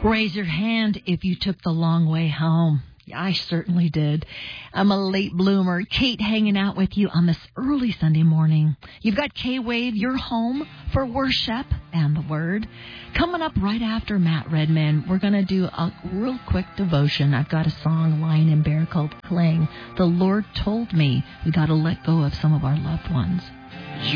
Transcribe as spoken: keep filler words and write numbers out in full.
Raise your hand if you took the long way home. I certainly did. I'm a late bloomer. Kate hanging out with you on this early Sunday morning. You've got K-Wave, your home for worship and the Word. Coming up right after Matt Redman, we're going to do a real quick devotion. I've got a song, Lion and Bear, called Cling. The Lord told me we got to let go of some of our loved ones.